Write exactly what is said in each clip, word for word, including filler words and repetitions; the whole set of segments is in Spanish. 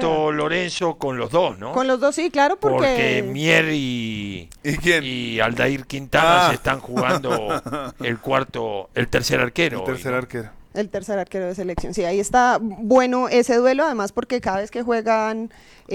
contrato sea, Lorenzo con los dos, ¿no? con los dos sí, claro, porque... Porque Mier y, ¿Y quién? y Aldair Quintana Ah. se están jugando el cuarto, el tercer arquero. El tercer hoy, ¿no? arquero. El tercer arquero de selección. Sí, ahí está bueno ese duelo, además porque cada vez que juegan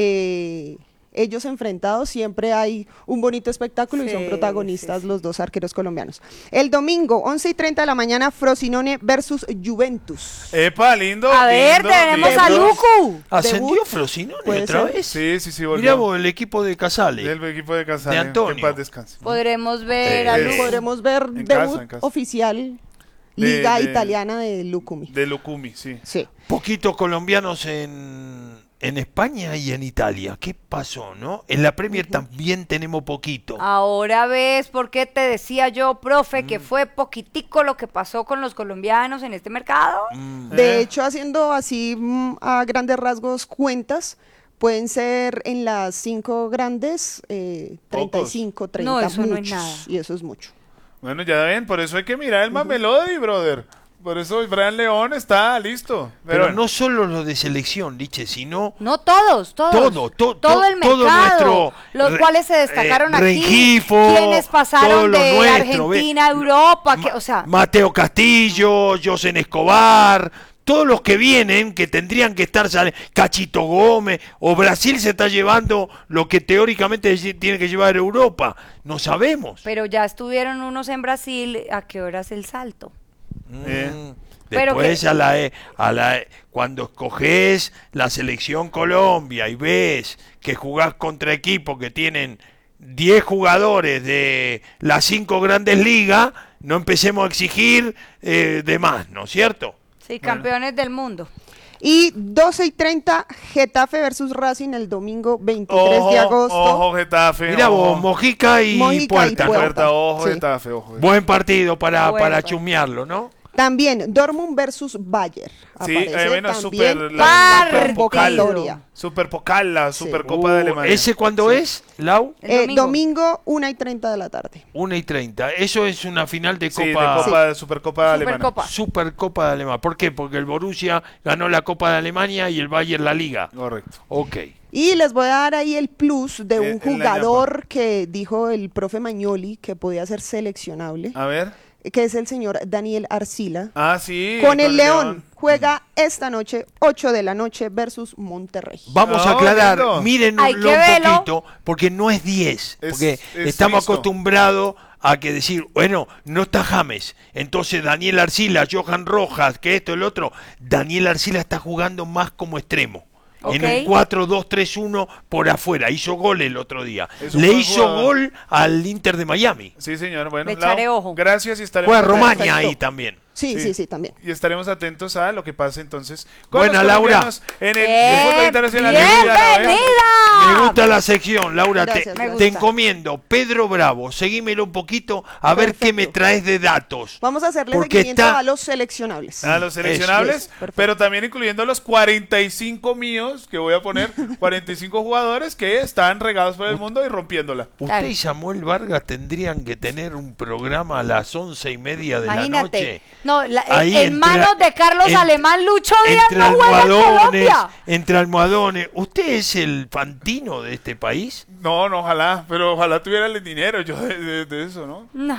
eh, ellos enfrentados siempre hay un bonito espectáculo Sí, y son protagonistas sí, sí. los dos arqueros colombianos. El domingo, once y treinta de la mañana, Frosinone versus Juventus. Epa, lindo. A ver, lindo, tenemos lindo. a Lucu. ¿Ascendió Debut. Frosinone Puede otra ser. vez? Sí, sí, sí, volvió. Mirá vos, el equipo de Casale. Del equipo de Casale. De Antonio. Que en paz descanse. Podremos ver Eh, a eh, Lucu. Podremos ver en debut casa, en casa. oficial, De- Liga de- Italiana de Lucumi. De Lucumi, sí. Sí. Poquitos colombianos en, en España y en Italia. ¿Qué pasó, no? En la Premier también tenemos poquito. Ahora ves por qué te decía yo, profe, Mm. que fue poquitico lo que pasó con los colombianos en este mercado. Mm. De Eh. hecho, haciendo así mm, a grandes rasgos cuentas, pueden ser en las cinco grandes eh, treinta y cinco, treinta, No, eso no es muchos, nada. y eso es mucho. Bueno, ya ven, por eso hay que mirar el Mamelody, brother. Por eso Brian León está listo. Pero bueno, no solo los de selección, Liche, sino No todos, todos. Todo, to- todo to- el mercado. todo nuestro los re- cuales se destacaron eh, aquí. Rengifo, Quienes todo pasaron lo de nuestro, ve. Argentina a Europa. Que, Ma- o sea, Mateo Castillo, Josen Escobar, todos los que vienen, que tendrían que estar, sale- Cachito Gómez, o Brasil se está llevando lo que teóricamente tiene que llevar Europa. No sabemos. pero ya estuvieron unos en Brasil. ¿A qué hora es el salto? Eh. Mm. Pero Después que- a la, e- a la e- cuando escoges la selección Colombia y ves que jugás contra equipos que tienen diez jugadores de las cinco grandes ligas, no empecemos a exigir eh, de más, ¿no es cierto? Sí, campeones del mundo. Y doce y treinta, Getafe versus Racing el domingo veintitrés ojo, de agosto. ojo, Getafe. Mira ojo. vos, Mojica y Mojica y Puerta. Puerta. Puerta, ojo, Sí. Getafe, ojo. Buen partido para, Bueno, para pues. chumearlo, ¿no? También Dortmund versus Bayern. Sí, Aparece eh, bueno, también super, en la, Partido. super Pocal. convocatoria. Super Pocal, la Sí. Supercopa de Uh, Alemania. ¿Ese cuándo es, Lau? El Eh, domingo. domingo, una y treinta de la tarde. una y treinta. Eso es una final de Sí, de Copa... Copa, Supercopa Alemana. Supercopa. Supercopa de Alemania. ¿Por qué? Porque el Borussia ganó la Copa de Alemania y el Bayern la Liga. Correcto. Ok. Y les voy a dar ahí el plus de Eh, un en la jugador que dijo el profe Magnoli que podía ser seleccionable, A ver. que es el señor Daniel Arcila. Ah, sí. con el León. Juega esta noche, ocho de la noche, versus Monterrey. Vamos Ah, a aclarar, lindo. mírenlo Hay un que verlo. poquito, porque no es diez. Es- Porque es estamos listo. acostumbrados a que decir, bueno, no está James. Entonces Daniel Arcila, Johan Rojas, que esto, el otro. Daniel Arcila está jugando más como extremo. En Ok. un cuatro dos tres uno por afuera. Hizo gol el otro día. Es un Le buen hizo jugador. gol al Inter de Miami. Sí, señor. Bueno, Le echaré Lau, ojo. gracias y estaremos Juega Romagna atentos. ahí también. Sí, sí, Sí. sí, también. Y estaremos atentos a lo que pase entonces con Buena, los Laura. colombianos en el Bien, fútbol internacional. ¿eh? ¡bienvenida! Me gusta la sección, Laura. Gracias, te, me te gusta. encomiendo. Pedro Bravo, seguímelo un poquito a ver qué me Perfecto. traes de datos. Vamos a hacerle Porque seguimiento está- a los seleccionables. A los seleccionables, Eso, perfecto. pero también incluyendo los cuarenta y cinco míos, que voy a poner cuarenta y cinco jugadores que están regados por el mundo y rompiéndola. Usted Claro. y Samuel Vargas tendrían que tener un programa a las once y media de la Imagínate. noche. No, la- Ahí en entre- manos de Carlos en- Alemán, Lucho Díaz Entre no juega en almohadones, Colombia. entre almohadones. ¿Usted es el Fantino de este país? No, no, ojalá, pero ojalá tuviera el dinero yo de, de- de eso, ¿no? No.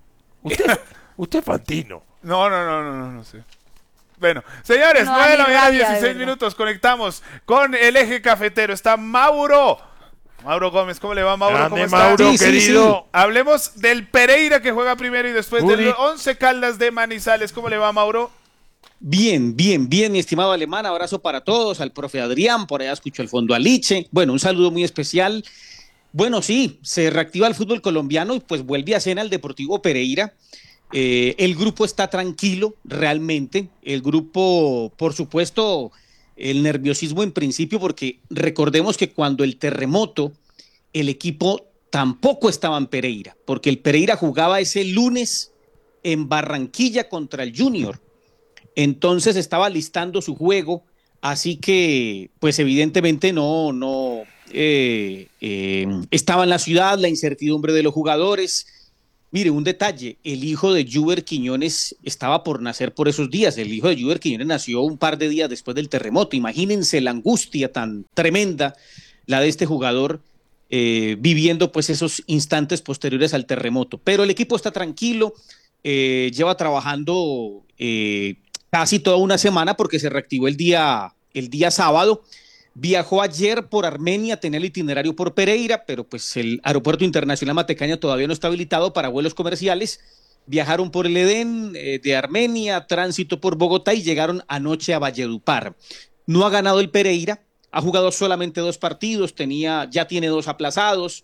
Usted, usted es Fantino. No, no, no, no, no, no sé. Bueno, señores, No, nueve de la ni mañana, rabia, de dieciséis verdad. minutos, conectamos con el eje cafetero. Está Mauro. Mauro Gómez, ¿cómo le va, Mauro? ¿Cómo Grande está? Mauro, Sí, sí, querido. Hablemos del Pereira que juega primero y después Uri. del Once Caldas de Manizales. ¿Cómo le va, Mauro? Bien, bien, bien, mi estimado Alemán. Abrazo para todos, al profe Adrián, por allá escucho el fondo a Liche. Bueno, un saludo muy especial. Bueno, sí, se reactiva el fútbol colombiano y pues vuelve a cena el Deportivo Pereira. Eh, el grupo está tranquilo, realmente. El grupo, por supuesto, el nerviosismo en principio, porque recordemos que cuando el terremoto, el equipo tampoco estaba en Pereira, porque el Pereira jugaba ese lunes en Barranquilla contra el Junior. Entonces estaba listando su juego, así que pues evidentemente no, no eh, eh, estaba en la ciudad, la incertidumbre de los jugadores. Mire, un detalle, el hijo de Juber Quiñones estaba por nacer por esos días, el hijo de Juber Quiñones nació un par de días después del terremoto, imagínense la angustia tan tremenda, la de este jugador eh, viviendo pues esos instantes posteriores al terremoto, pero el equipo está tranquilo, eh, lleva trabajando eh, casi toda una semana porque se reactivó el día, el día sábado. Viajó ayer por Armenia, tenía el itinerario por Pereira, pero pues el aeropuerto internacional Matecaña todavía no está habilitado para vuelos comerciales. Viajaron por el Edén eh, de Armenia, tránsito por Bogotá y llegaron anoche a Valledupar. No ha ganado el Pereira, ha jugado solamente dos partidos, tenía, ya tiene dos aplazados.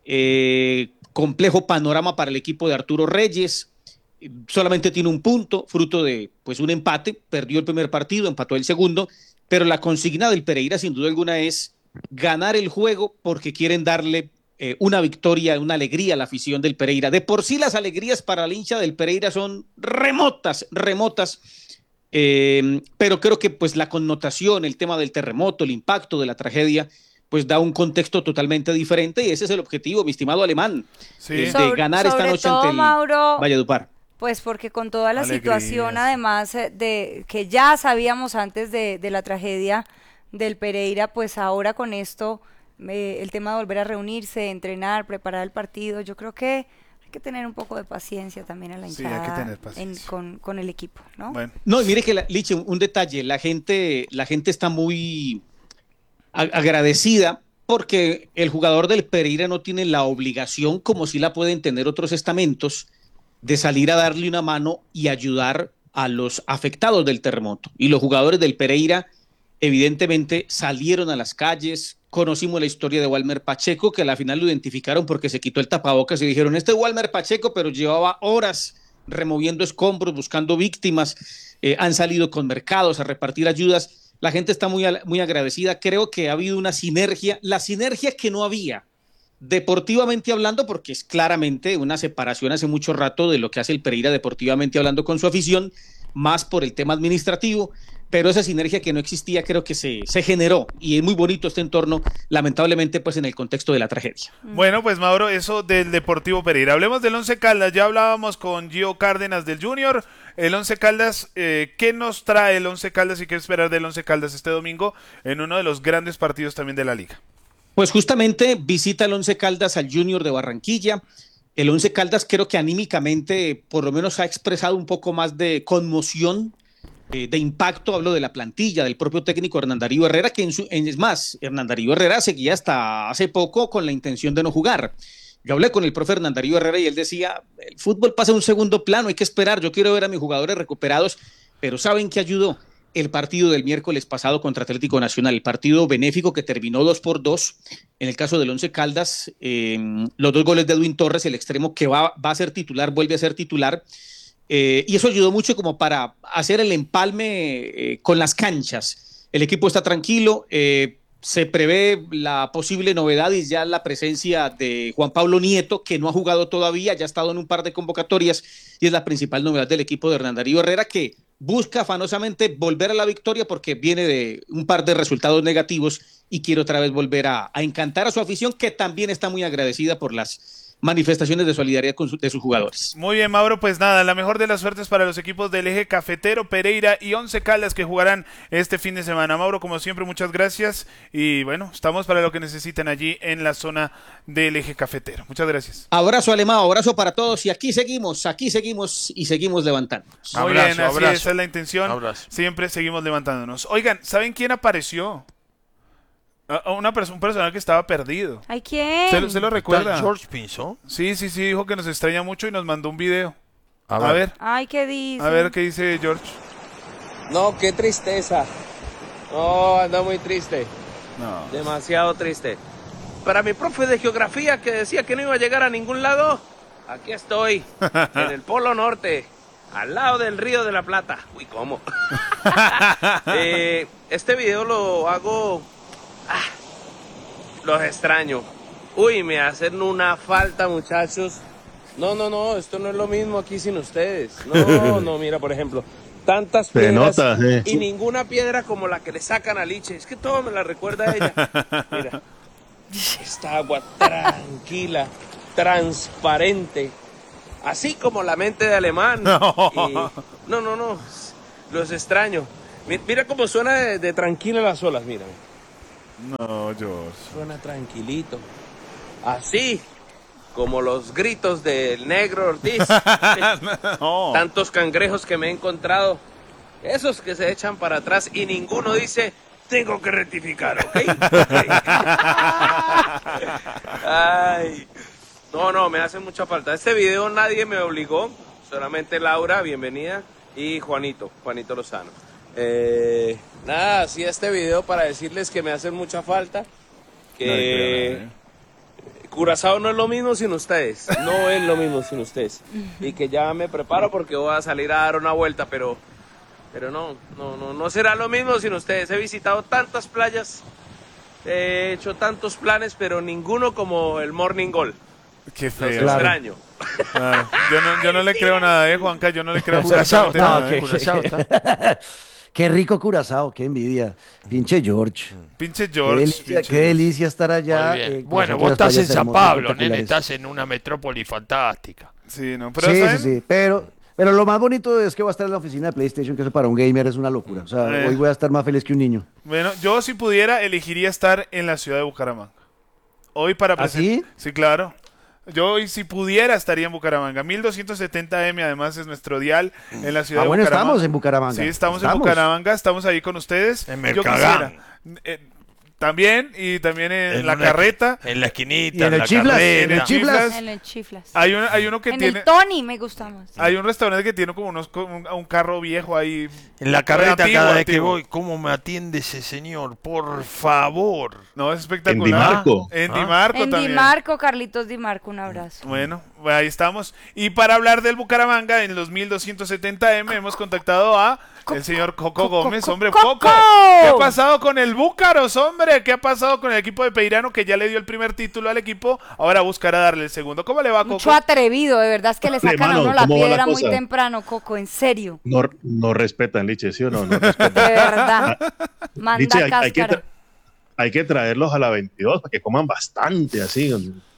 Eh, complejo panorama para el equipo de Arturo Reyes. Solamente tiene un punto, fruto de pues un empate, perdió el primer partido, empató el segundo. Pero la consigna del Pereira, sin duda alguna, es ganar el juego porque quieren darle eh, una victoria, una alegría a la afición del Pereira. De por sí las alegrías para el hincha del Pereira son remotas, remotas, eh, pero creo que pues la connotación, el tema del terremoto, el impacto de la tragedia, pues da un contexto totalmente diferente y ese es el objetivo, mi estimado Alemán, Sí. eh, de Sobre- ganar esta sobre noche todo, ante el Mauro, Valledupar. Pues porque con toda la Alegrías. situación, además eh, de que ya sabíamos antes de, de la tragedia del Pereira, pues ahora con esto, eh, el tema de volver a reunirse, entrenar, preparar el partido, yo creo que hay que tener un poco de paciencia también a la Sí, hay que hinchada tener en- paciencia. con, con el equipo, ¿no? Bueno, No, y mire que, la, Liche, un detalle, la gente, la gente está muy a- agradecida porque el jugador del Pereira no tiene la obligación, como si la pueden tener otros estamentos, de salir a darle una mano y ayudar a los afectados del terremoto. Y los jugadores del Pereira evidentemente salieron a las calles, conocimos la historia de Walmer Pacheco, que a la final lo identificaron porque se quitó el tapabocas y dijeron, este es Walmer Pacheco, pero llevaba horas removiendo escombros, buscando víctimas, eh, han salido con mercados a repartir ayudas, la gente está muy, muy agradecida, creo que ha habido una sinergia, la sinergia que no había, deportivamente hablando, porque es claramente una separación hace mucho rato de lo que hace el Pereira deportivamente hablando con su afición, más por el tema administrativo, pero esa sinergia que no existía creo que se, se generó y es muy bonito este entorno, lamentablemente pues en el contexto de la tragedia. bueno, pues Mauro, eso del Deportivo Pereira. Hablemos del Once Caldas, ya hablábamos con Gio Cárdenas del Junior. El Once Caldas, eh, ¿qué nos trae el Once Caldas y qué esperar del Once Caldas este domingo en uno de los grandes partidos también de la liga? Pues justamente visita el Once Caldas al Junior de Barranquilla. El Once Caldas creo que anímicamente por lo menos ha expresado un poco más de conmoción, eh, de impacto. Hablo de la plantilla, del propio técnico Hernán Darío Herrera, que en su, en, es más, Hernán Darío Herrera seguía hasta hace poco con la intención de no jugar. Yo hablé con el profe Hernán Darío Herrera y él decía, el fútbol pasa a un segundo plano, hay que esperar, yo quiero ver a mis jugadores recuperados, pero ¿saben qué ayudó? El partido del miércoles pasado contra Atlético Nacional, el partido benéfico que terminó dos por dos. En el caso del Once Caldas, eh, los dos goles de Edwin Torres, el extremo que va, va a ser titular, vuelve a ser titular. Eh, y eso ayudó mucho como para hacer el empalme eh, con las canchas. El equipo está tranquilo, eh, se prevé la posible novedad y ya la presencia de Juan Pablo Nieto, que no ha jugado todavía, ya ha estado en un par de convocatorias y es la principal novedad del equipo de Hernán Darío Herrera, que busca afanosamente volver a la victoria porque viene de un par de resultados negativos y quiere otra vez volver a, a encantar a su afición, que también está muy agradecida por las manifestaciones de solidaridad con su, de sus jugadores. Muy bien, Mauro, pues nada, la mejor de las suertes para los equipos del Eje Cafetero, Pereira y Once Caldas que jugarán este fin de semana. Mauro, como siempre, muchas gracias y bueno, estamos para lo que necesiten allí en la zona del Eje Cafetero. Muchas gracias. Abrazo, Alemán, abrazo para todos y aquí seguimos, aquí seguimos y seguimos levantándonos. Muy Abrazo, bien, así abrazo. es, esa es la intención. Abrazo. Siempre seguimos levantándonos. Oigan, ¿saben quién apareció? A- a Una perso- un personaje que estaba perdido. ¿Ay, quién? ¿Se lo, se lo recuerda? George Pinzón. Sí, sí, sí, dijo que nos extraña mucho y nos mandó un video. A A ver. ver, Ay, ¿qué dice? a ver qué dice George. No, qué tristeza. No, anda muy triste. No. Demasiado triste. Para mi profe de geografía que decía que no iba a llegar a ningún lado, aquí estoy, en el Polo Norte, al lado del Río de la Plata. Uy, ¿cómo? Eh, este video lo hago... Ah, los extraño. Uy, me hacen una falta, muchachos. No, no, no, esto no es lo mismo aquí sin ustedes. No, no, mira, por ejemplo, tantas Se piedras nota, sí. y ninguna piedra como la que le sacan a Liche. Es que todo me la recuerda a ella. Mira, esta agua tranquila, transparente. así como la mente de Alemán. No. Y, no, no, no, los extraño. Mi- Mira cómo suena de, de tranquila las olas, mira. No, George. Suena tranquilito. Así como los gritos del negro Ortiz. No. Tantos cangrejos que me he encontrado. Esos que se echan para atrás y ninguno dice, tengo que rectificar, ¿ok? Ay. No, no, me hace mucha falta. Este video nadie me obligó. Solamente Laura, bienvenida. Y Juanito, Juanito Lozano. Eh, nada, hacía sí, este video para decirles que me hacen mucha falta. Que... No, Curazao no es lo mismo sin ustedes, no es lo mismo sin ustedes. Y que ya me preparo porque voy a salir a dar una vuelta, pero, pero no, no, no, no será lo mismo sin ustedes. He visitado tantas playas, he hecho tantos planes, pero ninguno como el Morning Goal. Qué Los feo. Claro. extraño. Claro. Yo no, yo no le creo nada, eh, Juanca, yo no le creo Curazao, absolutamente no, nada. que- eh. Curazao está. Qué rico Curazao, qué envidia. Pinche George. Pinche Qué George. delicia, pinche qué delicia estar allá. Muy bien. eh, Bueno, conociendo vos las estás en playas San hermosas, Pablo, nene, espectaculares. estás en una metrópoli fantástica. Sí, no, pero Sí, ¿saben? sí, sí, pero, pero lo más bonito es que voy a estar en la oficina de PlayStation, que eso para un gamer es una locura. O sea, Eh. hoy voy a estar más feliz que un niño. Bueno, yo si pudiera elegiría estar en la ciudad de Bucaramanga. Hoy para ¿Ah, presen- sí? Sí, claro. Yo hoy si pudiera estaría en Bucaramanga. mil doscientos setenta eme además es nuestro dial en la ciudad Ah, de bueno, Bucaramanga. estamos en Bucaramanga. Sí, estamos, en Estamos. Bucaramanga, estamos ahí con ustedes. En Yo Mercadán. quisiera, eh, también y también en, la una- carreta. En la esquinita, Y en el la Chiflas, carreta. en el Chiflas. En el chiflas. Hay, un, hay uno que En tiene el Tony me gusta más. hay un restaurante que tiene como unos como un, un carro viejo ahí. En la carreta Antiguo, cada vez que antiguo. voy, ¿cómo me atiende ese señor? Por favor. No, es En espectacular. Di Marco. En Ah. Di Marco En Di también. Marco, Carlitos Di Marco, un abrazo. Bueno, ahí estamos. Y para hablar del Bucaramanga, en los mil doscientos setenta eme hemos contactado a el señor Coco Coco, Gómez. Coco, Hombre, Coco. Coco, ¿qué ha pasado con el Búcaros, hombre? ¿Qué ha pasado con el equipo de Peirano que ya le dio el primer título al equipo? Ahora buscará darle el segundo. ¿Cómo le va, Coco? Mucho atrevido, de verdad es que le sacan a Hermano, uno la ¿cómo va la piedra muy cosa? temprano, Coco, en serio, No, no respetan, Liche, ¿sí o no? No de respetan. verdad. Manda Liche, hay, hay que cáscara. tra- hay que traerlos a la veintidós para que coman bastante así.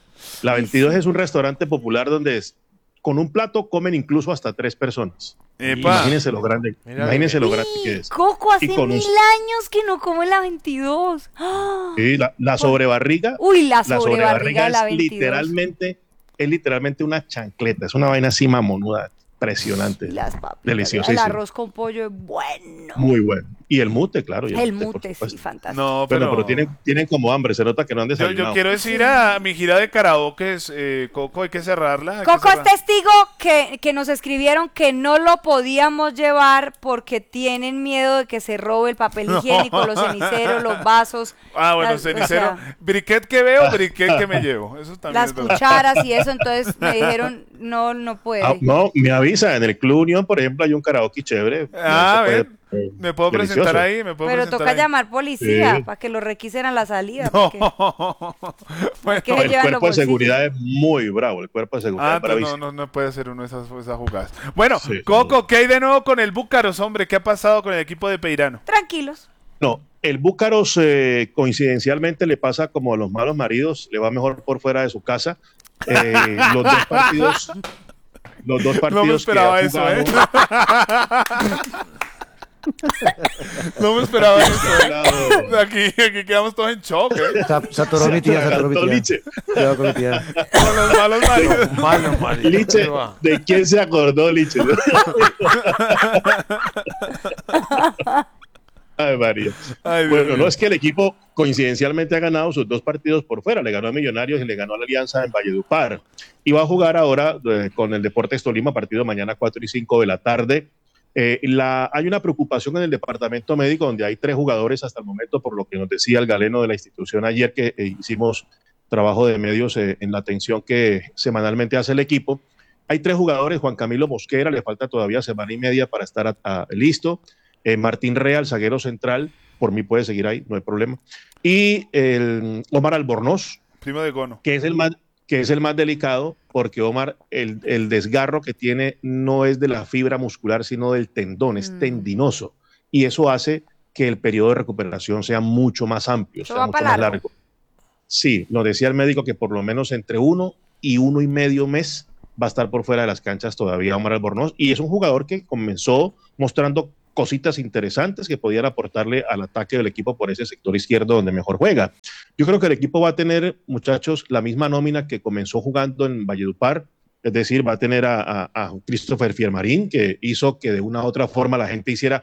La veintidós es un restaurante popular donde es- con un plato comen incluso hasta tres personas. Epa. Imagínense lo grande, Mira imagínense bien. lo grande que es. Coco, hace Y con un- mil años que no come la veintidós. ¡Ah! Sí, la, la sobrebarriga, Uy, la la sobrebarriga sobrebarriga de la es veintidós. literalmente, es literalmente una chancleta, es una vaina así mamonuda, impresionante, Y las papitas. deliciosísimo. El arroz con pollo es bueno. muy bueno. Y el mute, claro. y El por mute, sí, supuesto. fantástico. No, Pero, pero, pero tienen, tienen como hambre, se nota que no han yo, desayunado. yo quiero decir a mi gira de karaoke, eh, Coco, hay que cerrarla. hay que Coco es cerrarla. testigo que, que nos escribieron que no lo podíamos llevar porque tienen miedo de que se robe el papel higiénico, los ceniceros, los vasos. Ah, bueno, las- o cenicero. sea, Briquet que veo, briquet que me llevo. Eso también las es verdad. cucharas y eso, entonces me dijeron, no, no puede. Ah, no, me avisa, en el Club Unión, por ejemplo, hay un karaoke chévere. Ah, Se puede- ven. eh, Me puedo delicioso. presentar ahí, me puedo Pero presentar toca ahí. llamar policía Sí. para que lo requisen a la salida. No. porque- Bueno, que No, se el llevan los cuerpo de bolsillos. seguridad es muy bravo, el cuerpo de seguridad Ah, es entonces bravísimo. no, no, no puede hacer uno de esas, esas jugadas. Bueno, Sí, sí, Coco, ¿qué hay de nuevo con el Búcaros, hombre? ¿Qué ha pasado con el equipo de Peirano? Tranquilos. No, el Búcaros eh, coincidencialmente le pasa como a los malos maridos, le va mejor por fuera de su casa. Eh, los dos partidos, los dos partidos No me que esperaba ha eso, jugado- ¿eh? No me esperaba eso. ¿eh? Lado- Aquí, aquí quedamos todos en shock, ¿eh? Se, se atoró mi tía, se atoró mi atragantó tía. Liche. Cuidado con mi tía. Con los malos maridos. Malo, marido. Liche, ¿qué va? ¿de quién se acordó, Liche? Ay, María. Ay, Dios Bueno, mío. no es que el equipo coincidencialmente ha ganado sus dos partidos por fuera. Le ganó a Millonarios y le ganó a la Alianza en Valledupar. Y va a jugar ahora eh, con el Deportes Tolima, partido mañana cuatro y cinco de la tarde. Eh, la, hay una preocupación en el departamento médico donde hay tres jugadores hasta el momento, por lo que nos decía el galeno de la institución ayer que eh, hicimos trabajo de medios eh, en la atención que semanalmente hace el equipo. Hay tres jugadores, Juan Camilo Mosquera, le falta todavía semana y media para estar a- a- listo. Eh, Martín Real, zaguero central, por mí puede seguir ahí, no hay problema. Y el Omar Albornoz, Primo de Gono. que es el más, que es el más delicado, porque Omar, el, el desgarro que tiene no es de la fibra muscular, sino del tendón, es Mm. tendinoso. Y eso hace que el periodo de recuperación sea mucho más amplio, Eso sea va mucho pa' más largo. largo. Sí, nos decía el médico que por lo menos entre uno y uno y medio mes va a estar por fuera de las canchas todavía Omar Albornoz, y es un jugador que comenzó mostrando cositas interesantes que podían aportarle al ataque del equipo por ese sector izquierdo donde mejor juega. Yo creo que el equipo va a tener, muchachos, la misma nómina que comenzó jugando en Valledupar, es decir, va a tener a, a, a Christopher Fiermarín, que hizo que de una u otra forma la gente hiciera,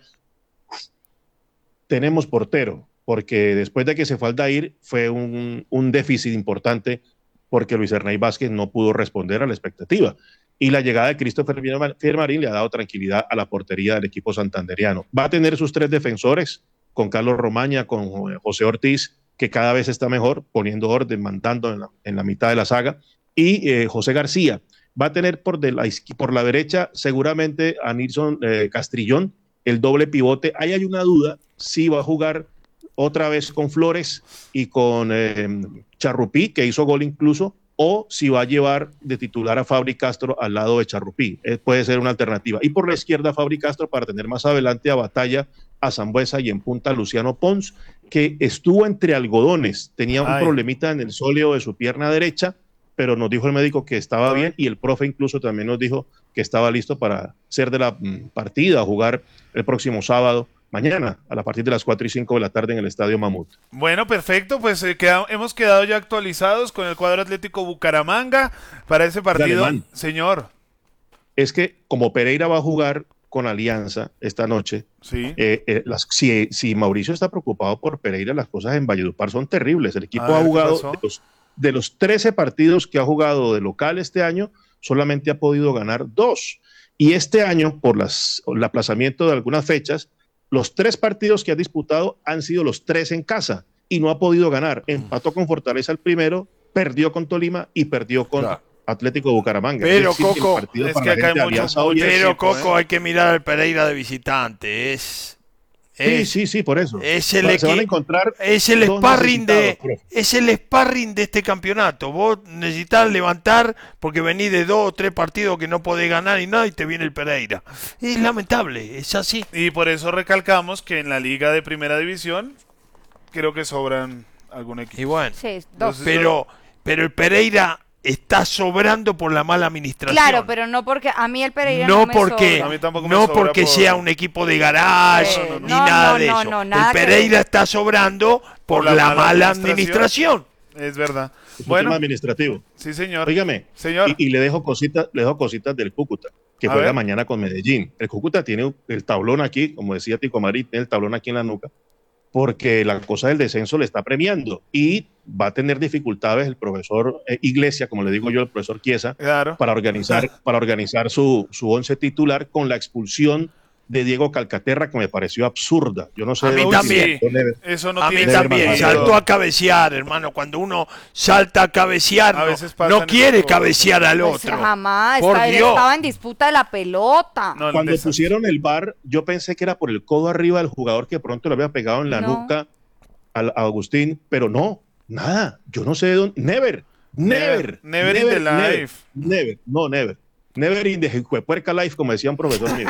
tenemos portero, porque después de que se fue Aldair fue un, un déficit importante porque Luis Ernei Vázquez no pudo responder a la expectativa. Y la llegada de Christopher Fiermarín le ha dado tranquilidad a la portería del equipo santanderiano. Va a tener sus tres defensores, con Carlos Romaña, con José Ortiz, que cada vez está mejor, poniendo orden, mandando en la, en la mitad de la saga, y eh, José García. Va a tener por, de la, por la derecha seguramente a Nilson eh, Castrillón, el doble pivote. Ahí hay una duda si va a jugar otra vez con Flores y con eh, Charrupí, que hizo gol incluso, o si va a llevar de titular a Fabri Castro al lado de Charrupí. Eh, puede ser una alternativa. Y por la izquierda Fabri Castro para tener más adelante a Batalla, a Sambuesa y en punta a Luciano Pons, que estuvo entre algodones, tenía un Ay. problemita en el sóleo de su pierna derecha, pero nos dijo el médico que estaba bien y el profe incluso también nos dijo que estaba listo para ser de la mm, partida, jugar el próximo sábado, mañana, a la partir de las cuatro y cinco de la tarde en el Estadio Mamut. Bueno, perfecto, pues eh, queda, hemos quedado ya actualizados con el cuadro Atlético Bucaramanga para ese partido. Señor. Es que como Pereira va a jugar con Alianza esta noche, sí. eh, eh, las, si, si Mauricio está preocupado por Pereira, las cosas en Valledupar son terribles. El equipo A ha ver, jugado de los, de los trece partidos que ha jugado de local este año, solamente ha podido ganar dos. Y este año, por las, el aplazamiento de algunas fechas, los tres partidos que ha disputado han sido los tres en casa y no ha podido ganar. Empató con Fortaleza el primero, perdió con Tolima y perdió con claro. Atlético Bucaramanga. Pero es decir, Coco, es que acá hay mucho, pero equipo, Coco ¿eh? hay que mirar al Pereira de visitante. Es, es sí, sí, sí, por eso. Es el, se van a encontrar es el sparring de es el sparring de este campeonato. Vos necesitas levantar porque venís de dos o tres partidos que no podés ganar y nada y te viene el Pereira. Es lamentable, es así. Y por eso recalcamos que en la liga de primera división creo que sobran algún equipo. Y bueno, sí, dos. pero pero el Pereira está sobrando por la mala administración. Claro, pero no porque a mí el Pereira no, no me porque, sobra. No porque por... sea un equipo de garage eh, ni no, nada no, de eso. No, no, nada el Pereira está sobrando por, por la, la mala, mala administración. administración. Es verdad. Es un bueno, tema administrativo. Sí, señor. Óigame, señor. Y, y le dejo cositas, le dejo cositas del Cúcuta, que a juega ver. mañana con Medellín. El Cúcuta tiene el tablón aquí, como decía Tico Marí, tiene el tablón aquí en la nuca, porque la cosa del descenso le está premiando y va a tener dificultades el profesor eh, Iglesia, como le digo yo, el profesor Chiesa, claro. para organizar, para organizar su, su once titular con la expulsión de Diego Calcaterra, que me pareció absurda. Yo no sé. A mí también. Eso no a tiene mí también. Saltó a cabecear, hermano. Cuando uno salta a cabecear, a no, no quiere cabecear al otro. Pues jamás. Por está, Dios. Estaba en disputa de la pelota. No, Cuando no pusieron el V A R, yo pensé que era por el codo arriba del jugador que pronto le había pegado en la no. nuca al, a Agustín, pero no, nada. Yo no sé de dónde. Never. Never. Never, never, never in the never, life. Never. No, never. Never in the puerca life, como decía un profesor mío.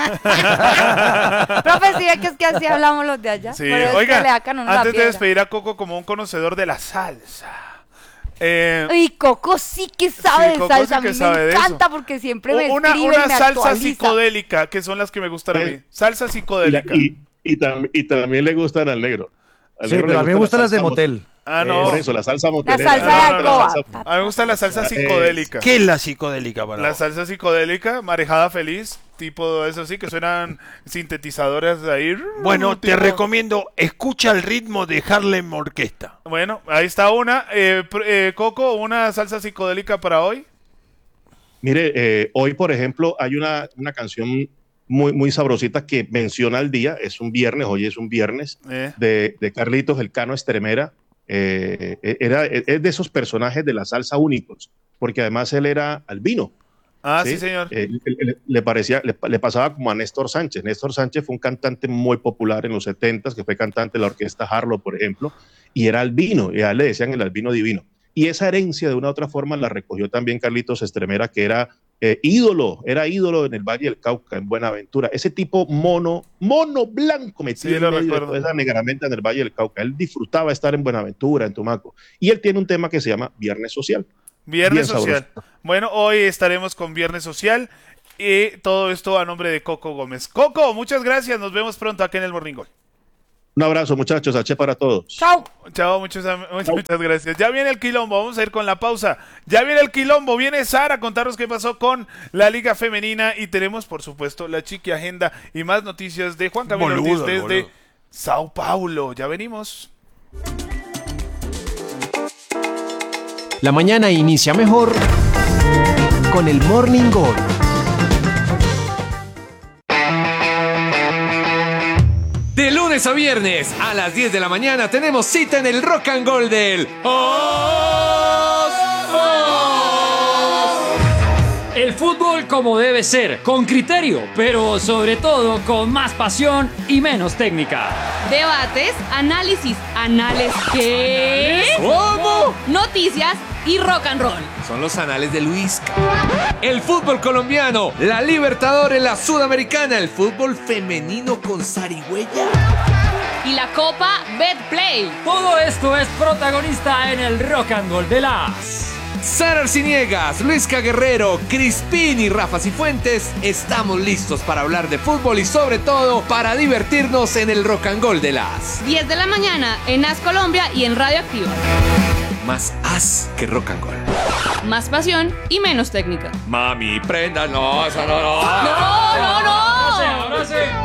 Profe, sí, es que, es que así hablamos los de allá. Sí, pero oiga, es que le acá no antes de despedir a Coco como un conocedor de la salsa. Eh, Uy, Coco sí que sabe sí, de salsa, sí a mí sabe me encanta porque siempre me una, escribe una y me salsa actualiza. psicodélica, que son las que me gustan a mí. Salsa psicodélica. Y, y, y, tam, y también le gustan al negro. Al sí, negro pero a mí me gustan las de motel. Ah, no. Por eso, la salsa motelera. La salsa de alcoba. No, no, no, a mí me gusta la salsa psicodélica. ¿Qué es la psicodélica para La vos? salsa psicodélica, marejada feliz, tipo eso sí, que suenan sintetizadores de ahí. Bueno, tipo... te recomiendo, escucha el ritmo de Harlem Orquesta. Bueno, ahí está una. Eh, eh, Coco, una salsa psicodélica para hoy. Mire, eh, hoy, por ejemplo, hay una, una canción muy, muy sabrosita que menciona el día, es un viernes, hoy es un viernes, eh. de, de Carlitos El Cano Estremera. Eh, era, es de esos personajes de la salsa únicos, porque además él era albino. Ah, sí, sí señor. Eh, le, le, parecía, le, le pasaba como a Néstor Sánchez. Néstor Sánchez fue un cantante muy popular en los setentas, que fue cantante de la orquesta Harlow, por ejemplo, y era albino, y a él le decían el albino divino. Y esa herencia de una u otra forma la recogió también Carlitos Estremera, que era eh, ídolo, era ídolo en el Valle del Cauca, en Buenaventura. Ese tipo mono, mono blanco metido sí, en medio de toda esa negramente en el Valle del Cauca. Él disfrutaba estar en Buenaventura, en Tumaco. Y él tiene un tema que se llama Viernes Social. Viernes Bien social. sabroso. Bueno, hoy estaremos con Viernes Social y todo esto a nombre de Coco Gómez. Coco, muchas gracias. Nos vemos pronto aquí en el Morning Gol. Un abrazo, muchachos. H para todos. Chao. Chao, muchas, muchas, muchas gracias. Ya viene el quilombo, vamos a ir con la pausa. Ya viene el quilombo, viene Sara a contarnos qué pasó con la Liga Femenina y tenemos, por supuesto, la Chiqui Agenda y más noticias de Juan Camilo Boludo, Ortiz desde boludo. Sao Paulo. Ya venimos. La mañana inicia mejor con el Morning Gol. De lunes a viernes a las diez de la mañana tenemos cita en el Rock and Roll del Os, Os. El fútbol como debe ser, con criterio, pero sobre todo con más pasión y menos técnica. Debates, análisis, anales ¿qué? ¿Cómo? Noticias y rock and roll. Son los anales de Luis. El fútbol colombiano, la Libertadores, la Sudamericana, el fútbol femenino con zarigüeya. Y la Copa Betplay. Todo esto es protagonista en el Rock and Roll de las... Sara Arciniegas, Luisca Guerrero, Crispín y Rafa Cifuentes, estamos listos para hablar de fútbol y sobre todo para divertirnos en el Rock and Roll de las... diez de la mañana en As Colombia y en Radio Activa. Más as que rock and roll. Más pasión y menos técnica. Mami, prenda, no, eso no, no. No, no, no. Ahora sí, ahora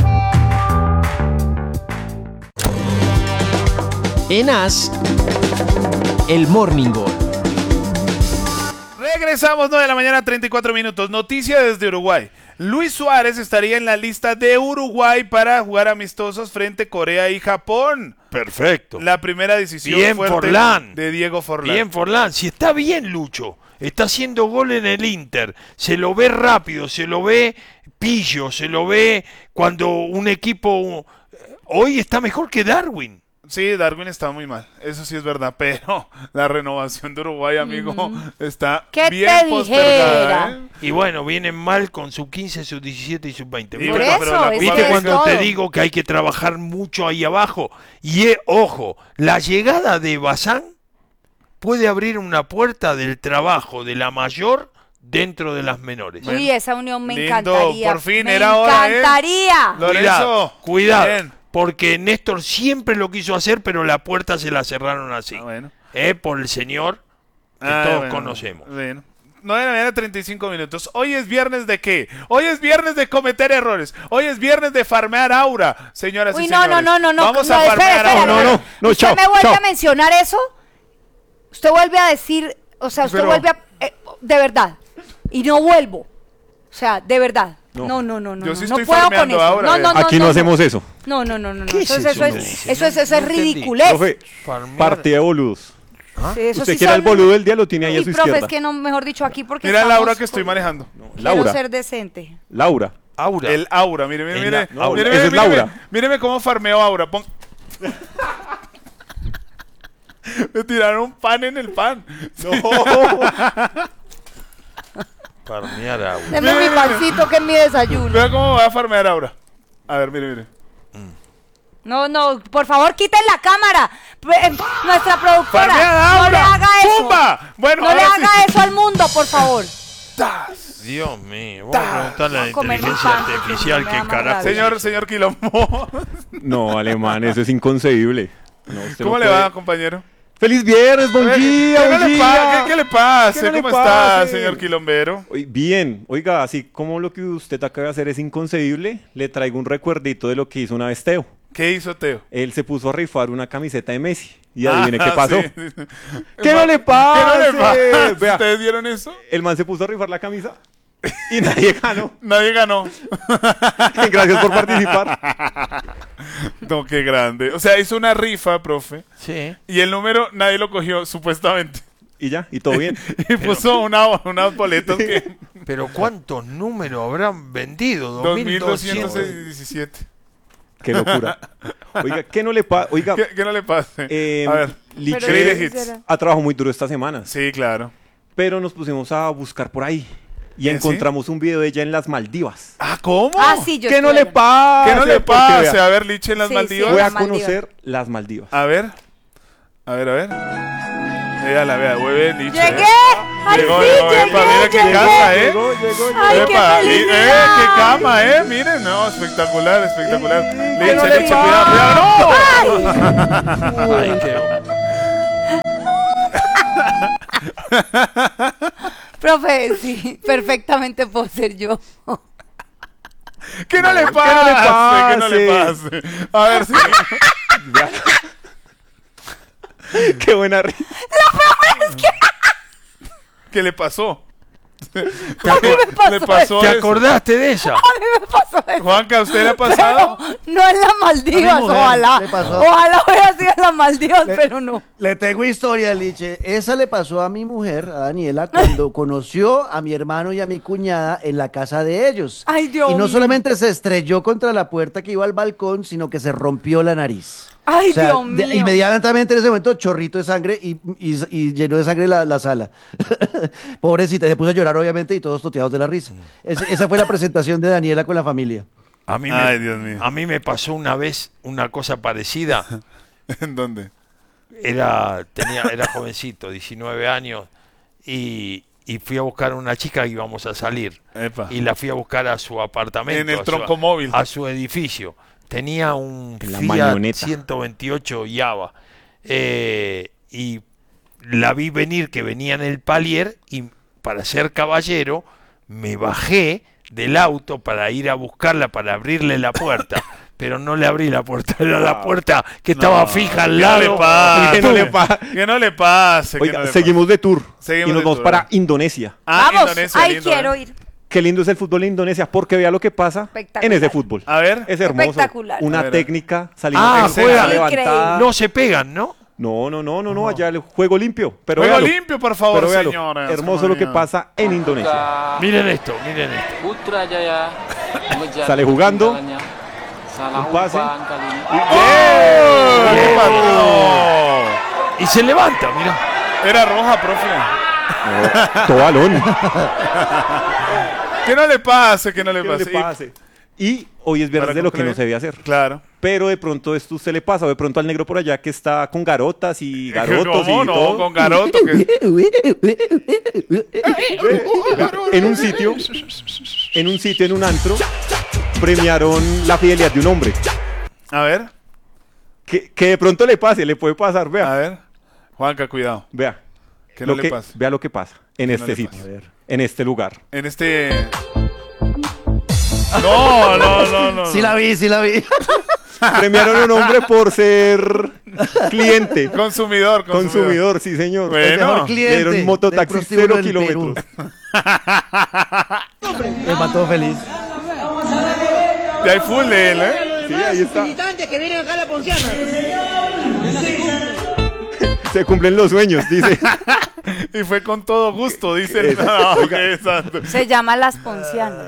sí. En As, el Morning Gol. Regresamos, nueve de la mañana, treinta y cuatro minutos. Noticia desde Uruguay. Luis Suárez estaría en la lista de Uruguay para jugar amistosos frente a Corea y Japón. Perfecto. La primera decisión Bien, fuerte Forlán. de Diego Forlán. Bien, Forlán. Si está bien, Lucho. Está haciendo gol en el Inter. Se lo ve rápido, se lo ve pillo, se lo ve cuando un equipo... Hoy está mejor que Darwin. Sí, Darwin está muy mal, eso sí es verdad, pero la renovación de Uruguay, amigo, mm. está ¿Qué bien te postergada, ¿eh? Y bueno, vienen mal con sub quince, sub diecisiete y sub veinte. Y Por bueno, eso, la- ¿Viste es cuando todo. te digo que hay que trabajar mucho ahí abajo? Y eh, ojo, la llegada de Bazán puede abrir una puerta del trabajo de la mayor dentro de las menores. Uy, esa unión me Lindo, encantaría. por fin, me era hora, ¿eh? encantaría. Lorenzo, Cuidado, cuidado, bien. porque Néstor siempre lo quiso hacer, pero la puerta se la cerraron así. Ah, bueno. Eh, por el señor que Ah, todos bueno, conocemos. Bueno. nueve de la mañana, treinta y cinco minutos. Hoy es viernes de qué? Hoy es viernes de cometer errores. Hoy es viernes de farmear aura, señoras Uy, y no, señores. no, no, no, no. Vamos no, a espera, farmear espera, aura. no, no, no, ¿Usted chao, me vuelve chao. a mencionar eso? Usted vuelve a decir, o sea, usted Pero- vuelve a... eh, de verdad. Y no vuelvo. O sea, de verdad. No. No, no, no, no. Yo no, sí no estoy puedo con farmeando eso. ahora, no, eh. no, no, Aquí no, no, hacemos no. eso. No, no, no, no. no. ¿Qué Eso, es es, eso, eso, me es, dice? eso es, eso No es entendí. ridiculez. Profe, Farmear. partida de boludos. Sí, eso Usted sí quiere son- el boludo del día, lo tiene ahí a Uy, su profe, izquierda. es que no, mejor dicho, aquí porque Mira estamos Laura que estoy con- manejando. Quiero Laura. ser decente. Laura. Aura. El aura, mire, mire, Es mire. la- Mire, Laura. mire, Esa es míreme, Laura. míreme cómo farmeo aura. Pon- Me tiraron un pan en el pan. Farmear Aura. Deme mi pancito que es mi desayuno. Vea cómo va a farmear aura. A ver, mire, mire. No, no, por favor, quiten la cámara. P- eh, Nuestra productora, ¡Farmeada no le aura! haga eso. ¡Pumba! Bueno, No le ahora sí. haga eso al mundo, por favor. Dios mío, vamos a preguntarle a la Voy a comer mi inteligencia pan, artificial me da qué más carajo. rabia. Señor, señor Quilombo. No, alemán, eso es inconcebible. No, usted ¿Cómo no le puede. va, compañero? ¡Feliz viernes, buen ¿Qué, día, no buen le día! pa- ¿Qué, qué le pasa? ¿Qué no le ¿Cómo está, pase? señor Quilombero? Oy, Bien, oiga, así como lo que usted acaba de hacer es inconcebible, le traigo un recuerdito de lo que hizo una vez Teo. ¿Qué hizo Teo? Él se puso a rifar una camiseta de Messi. Y adivine Ah, qué pasó. sí, sí. ¿Qué no le ¿Qué pasa? no le pasa? Vea, ¿Ustedes vieron eso? el man se puso a rifar la camisa y nadie ganó. Nadie ganó. Gracias por participar. No, qué grande. O sea, hizo una rifa, profe, Sí. y el número nadie lo cogió, supuestamente. Y ya, y todo bien. Y puso una, unas boletas que... Pero ¿cuántos números habrán vendido? dos mil dos mil doscientos doscientos. diecisiete. Qué locura. Oiga, ¿qué no le pasa? Oiga, ¿Qué, qué no le pase? eh, A ver. Liche Crazy Hits. ha trabajado muy duro esta semana. Sí, claro. Pero nos pusimos a buscar por ahí. Y ¿Eh, encontramos un video de ella en las Maldivas. Ah, ¿cómo? Ah, sí, yo ¿Qué no estuve le allá. pasa? ¿Qué no le Porque pase? vea, A ver, Liche en las Sí, Maldivas. voy a las Maldivas. conocer las Maldivas. A ver. A ver, a ver. Véala, vea, hueve Liche. ¡Llegué! ¿eh? Ay, Llegó, sí, llegó, llegué, epa, mira qué llegué. casa, ¿eh? Llegó, llegó, llegó. Ay, qué Epa, y- eh, felicidad. qué cama, ¿eh? Miren, no, espectacular, espectacular. Liche, no Liche, le cuidado, pasa. cuidado, no. Ay, qué- Profe, sí, perfectamente puedo ser yo. ¿Qué no le no le pase? ¿Qué no le pase? pase? A ver, sí. Qué buena risa. ¿Qué le pasó? ¿Te, me acor- pasó Le pasó ¿te eso. acordaste de esa? A mí me pasó eso. Juanca, ¿a usted le ha pasado? Pero no en las Maldivas, A mi mujer ojalá. le pasó. Ojalá hubiera sido en las Maldivas, Le- pero no. Le tengo historia, Liche. Esa le pasó a mi mujer, a Daniela, cuando conoció a mi hermano y a mi cuñada en la casa de ellos. Ay, Dios Y no mío. solamente se estrelló contra la puerta que iba al balcón, sino que se rompió la nariz. Ay, O sea, Dios de- mío. inmediatamente en ese momento, chorrito de sangre y, y- y llenó de sangre la, la sala. Pobrecita, se puso a llorar, obviamente, y todos toteados de la risa. Es- esa fue la presentación de Daniela con la familia. A mí, Ay, me, Dios mío. a mí me pasó una vez una cosa parecida. ¿En dónde? Era, tenía, era jovencito, diecinueve años, y, y fui a buscar a una chica que íbamos a salir. Epa. Y la fui a buscar a su apartamento. En el a su- tronco móvil. A su edificio. Tenía un En la Fiat mañoneta. ciento veintiocho Java. Eh, y la vi venir que venía en el palier y para ser caballero me bajé del auto para ir a buscarla, para abrirle la puerta. Pero no le abrí la puerta, era la puerta que estaba No, fija al que lado. no le pase, Que no le pase. Que no le pase. que Oiga, no le seguimos de tour. Seguimos y nos de vamos tour. para Indonesia. Ah, Vamos, Indonesia, ay, lindo, quiero ¿eh? ir. Qué lindo es el fútbol en Indonesia, porque vea lo que pasa Espectacular. en ese fútbol. A ver. Es hermoso. Espectacular. Una A ver. técnica, saliendo Ah, con juega. la levantada. No se pegan, ¿no? No, no, no, no, no, allá el juego limpio. Pero Juego véalo. limpio, por favor, Pero véalo. señores. Hermoso lo que pasa en Indonesia. Miren esto, miren esto. Putrajaya mengejar Sale jugando. tendangannya. Salah Un pase. umpan kali ini. ¡Oh! Bien. ¡Oh! Y se levanta, mira. Era roja, profe. Todo balón. Que no le pase, que no le Que no pase. le pase. Y hoy es viernes Para de lo que no concluir. se debe hacer. Claro. Pero de pronto esto se le pasa, o de pronto al negro por allá que está con garotas y garotos ¿Cómo y no? todo. Con garoto. Que... En un sitio, en un sitio, en un antro, premiaron la fidelidad de un hombre. A ver, Que, que de pronto le pase, le puede pasar, a vea. ver. Juanca, cuidado. Vea. Que Lo no le que- pase. Vea lo que pasa en Que no este le sitio, pase. en este lugar. En este... No, no, no, no. Sí la vi, sí la vi. Premiaron a un hombre por ser cliente. Consumidor, consumidor. Consumidor, sí señor. Bueno. El mejor Le cliente Le dieron mototaxi del prostíbulo cero del Perú. kilómetros. Me mató feliz. Y hay full de él, ¿eh? Sí, ahí está. Militantes que vienen acá a la Ponciana. Se cumplen los sueños, dice. Y fue con todo gusto, dice el... Eso. No, qué santo. Se llama Las Poncianas.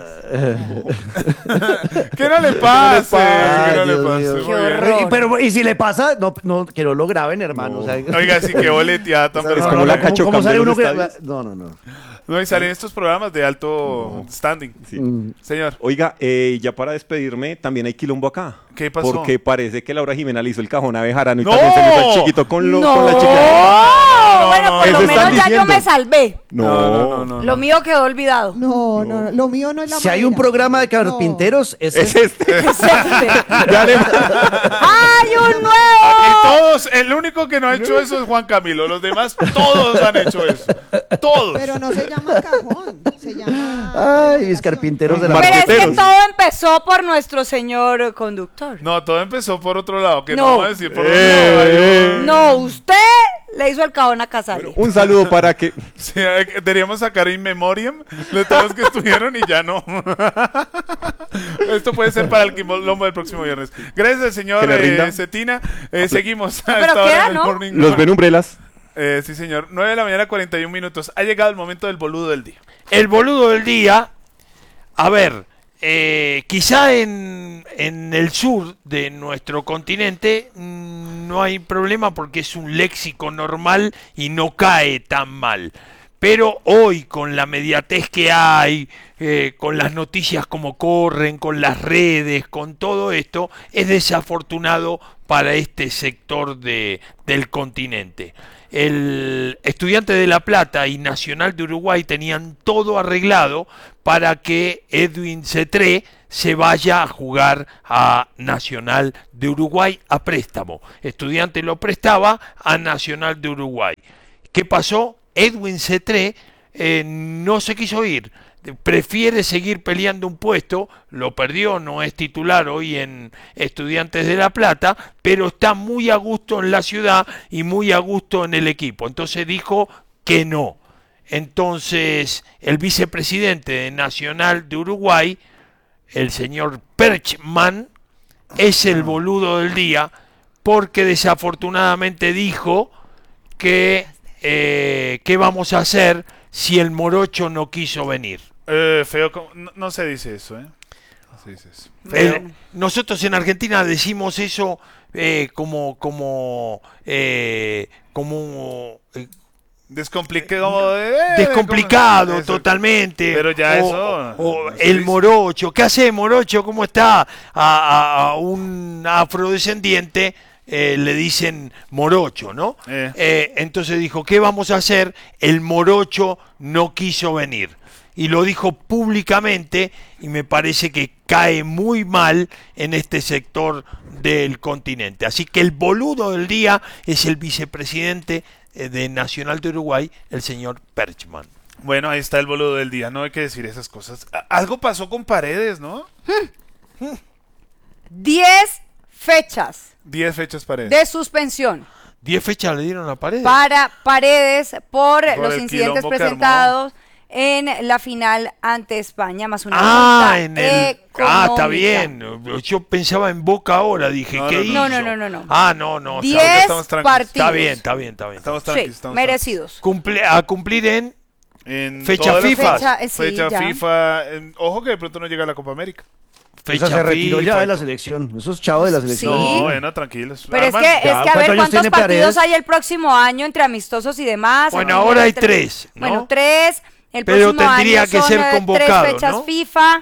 Que no le pase, Ay, que no le Dios pase. mío. Muy Qué bien. horror. Y, pero, y si le pasa, no, no, que no lo graben, hermano. O sea, Oiga, sí que boleteada tan Es pero como no, la no, cacho- ¿cómo sale de uno los que- estadios. No, no, no. no, y salen estos programas de alto standing. Sí. Mm. Señor, Oiga, eh, ya para despedirme, también hay quilombo acá. ¿qué pasó? Porque parece que Laura Jimena le hizo el cajón a Bejarano y ¡No! también se le hizo el chiquito con, lo, No, con la chica. no, bueno, no, por eso lo están menos ya yo diciendo. me salvé. No, no, no, no, Lo no. mío quedó olvidado. No, no, no, lo mío no es la Si hay un madera. programa de carpinteros, es Es este. este. Es este. Ya le- ¡Hay un Aquí nuevo! todos, el único que no ha hecho eso es Juan Camilo. Los demás, todos han hecho eso. Todos. Pero no se llama cajón, se llama... Ay, mis carpinteros de la Pero es que Marqueteros. todo empezó por nuestro señor conductor. No, todo empezó por otro lado, que no, No. vamos a decir por otro Eh, lado. No, usted le hizo el cajón a Casale. Un saludo para que... Sí, hay que- deberíamos sacar in memoriam de todos los que estuvieron y ya no. Esto puede ser para el quilombo del próximo viernes. Gracias al señor Que le rinda. eh, Cetina. Eh, seguimos a pero esta hora queda, en el ¿no? Morning Los Call. ven umbrellas. Eh, sí, señor. nueve de la mañana, cuarenta y un minutos. Ha llegado el momento del boludo del día. El boludo del día, a ver, eh, quizá en, en el sur de nuestro continente mm, no hay problema porque es un léxico normal y no cae tan mal. Pero hoy con la mediatez que hay, eh, con las noticias como corren, con las redes, con todo esto, es desafortunado para este sector de, del continente. el Estudiante de La Plata y Nacional de Uruguay tenían todo arreglado para que Edwin Cetré se vaya a jugar a Nacional de Uruguay a préstamo. Estudiante lo prestaba a Nacional de Uruguay. ¿Qué pasó? Edwin Cetré eh, no se quiso ir. Prefiere seguir peleando un puesto, lo perdió, no es titular hoy en Estudiantes de La Plata, pero está muy a gusto en la ciudad y muy a gusto en el equipo. Entonces dijo que no. Entonces el vicepresidente de Nacional de Uruguay, el señor Perchman, es el boludo del día porque desafortunadamente dijo que eh, ¿qué vamos a hacer si el morocho no quiso venir? Eh, feo, no, no se dice eso, ¿eh? No se dice eso. Eh, nosotros en Argentina decimos eso eh, como como eh, como eh, descomplicado, eh, descomplicado como, totalmente. Pero ya o, eso. O no el morocho. ¿Qué hace morocho? ¿Cómo está? A, a, a un afrodescendiente eh, le dicen morocho, ¿no? Eh. Eh, entonces dijo, ¿qué vamos a hacer? El morocho no quiso venir. Y lo dijo públicamente y me parece que cae muy mal en este sector del continente. Así que el boludo del día es el vicepresidente de Nacional de Uruguay, el señor Perchman. Bueno, ahí está el boludo del día, no hay que decir esas cosas. Algo pasó con Paredes, ¿no? Diez fechas. Diez fechas Paredes. De suspensión. Diez fechas le dieron a Paredes. Para Paredes por, Por los el incidentes presentados en la final ante España, más una ah, multa en el... económica. Ah, está bien. Yo pensaba en Boca ahora, dije, no, ¿qué no, hizo? No, no, no, no, no. Ah, no, no. Diez estamos partidos. Está bien, está bien, está bien. Estamos Sí, tranquilos, estamos merecidos. Cumple, a cumplir en, en fecha FIFA. Fecha, eh, sí, fecha ya. FIFA. En, ojo que de pronto no llega a la Copa América. Fecha Esa se retiró FIFA. ya de la selección. Eso es chavo de la selección. Sí. No, bueno, tranquilos. Pero es Arman, que, es ya, que a ¿cuántos ver años cuántos tiene partidos Paredes? hay el próximo año entre amistosos y demás. Bueno, Aquí ahora hay tre- tres, ¿no? Bueno, tres. El Pero próximo tendría año que son, ser eh, convocado, tres fechas ¿no? FIFA.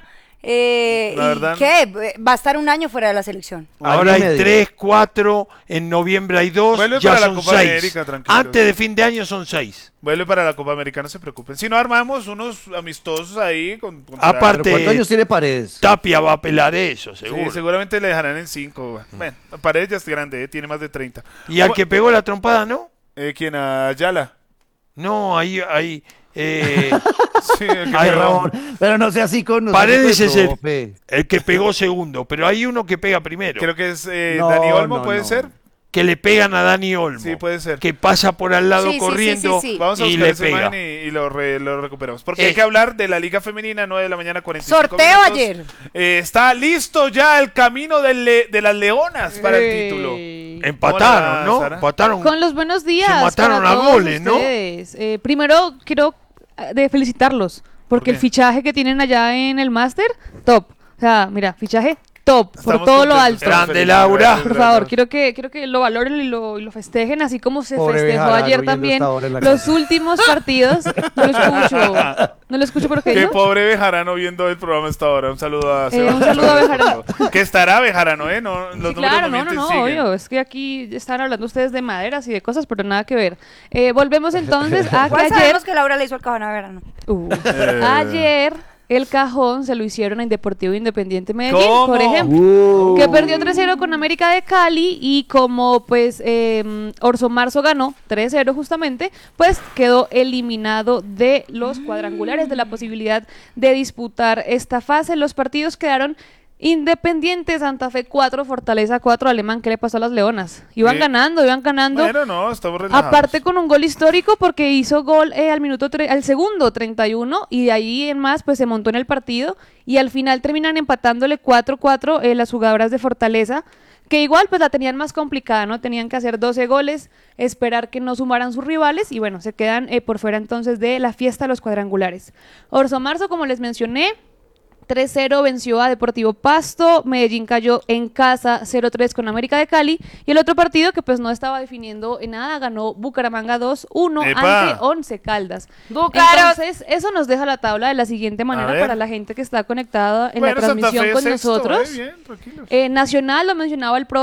Eh, La verdad, ¿Y qué? Va a estar un año fuera de la selección. Ahora Año y hay medio. tres, cuatro, en noviembre hay dos, Vuelve ya para la son Copa seis. América, tranquilos. Antes de fin de año son seis. Vuelve para la Copa América, no se preocupen. Si no armamos unos amistosos ahí con, con Aparte, ¿Pero cuántos años tiene Paredes? Tapia va a apelar eso, Sí, seguro. seguramente le dejarán en cinco. Bueno, Paredes ya es grande, eh, tiene más de treinta. Y al Bu- que pegó la trompada, ¿no? Eh, ¿Quién? ¿A Ayala? No, ahí, ahí, eh, Sí, el que Ay, pegó. Ramón, pero no sea así con nosotros. Paredes es el, profe. el que pegó segundo, pero hay uno que pega primero. Creo que es eh, No, Dani Olmo, no, ¿puede no. ser? Que le pegan a Dani Olmo. Sí, puede ser. Que pasa por al lado Sí, sí, sí, corriendo sí, sí. Vamos a y buscar le esa pega. imagen y, y lo, re- lo recuperamos. Porque Eh. hay que hablar de la Liga Femenina, nueve de la mañana, cuarenta y cinco Sorteo minutos. ayer. Eh, está listo ya el camino del le- de las Leonas para el título. Empataron, Hola, ¿no? Sara. Empataron. Con los buenos días. Se mataron para a todos goles, ¿no? ustedes. Eh, primero quiero eh, de felicitarlos, porque qué? el fichaje que tienen allá en el máster, top. O sea, mira, fichaje top, por Estamos todo lo contentos, alto. estamos Grande, felices. Laura. Gracias, Por gracias. favor, quiero que, quiero que lo valoren y lo, y lo festejen, así como se Pobre festejó Bejarano, ayer viendo también esta hora en la los casa. últimos partidos. No lo escucho. No lo escucho porque Qué yo. pobre Bejarano viendo el programa hasta ahora. Un saludo a Eh, Sebastián. un saludo a Bejarano. Que estará Bejarano, ¿eh? No, los Sí, números claro, no, no, mienten, no, siguen. obvio. Es que aquí están hablando ustedes de maderas y de cosas, pero nada que ver. Eh, volvemos entonces a que Igual ayer. sabemos que Laura le hizo el cajón a verano. Uh, Eh. ayer el cajón se lo hicieron a Deportivo Independiente Medellín, ¿Cómo? por ejemplo, Uh. que perdió tres cero con América de Cali y como pues eh, Orso Marzo ganó tres cero justamente, pues quedó eliminado de los cuadrangulares, de la posibilidad de disputar esta fase. Los partidos quedaron Independiente, Santa Fe cuatro, Fortaleza cuatro, Alemán. ¿Qué le pasó a las Leonas? Iban Sí. ganando, iban ganando. Bueno, no, estamos relajados. Aparte con un gol histórico porque hizo gol eh, al minuto tre- al segundo treinta y uno y de ahí en más pues se montó en el partido y al final terminan empatándole cuatro cuatro eh, las jugadoras de Fortaleza, que igual pues la tenían más complicada, ¿no? Tenían que hacer doce goles, esperar que no sumaran sus rivales y bueno, se quedan eh, por fuera entonces de la fiesta de los cuadrangulares. Orso Marzo, como les mencioné, tres cero venció a Deportivo Pasto, Medellín cayó en casa cero tres con América de Cali y el otro partido que pues no estaba definiendo en nada, ganó Bucaramanga dos uno ¡Epa! ante Once Caldas. ¡Búcaros! Entonces eso nos deja la tabla de la siguiente manera ver. para la gente que está conectada en Bueno, la Santa transmisión Fe con sexto, nosotros. eh, bien, tranquilos. Eh, Nacional, lo mencionaba el profe,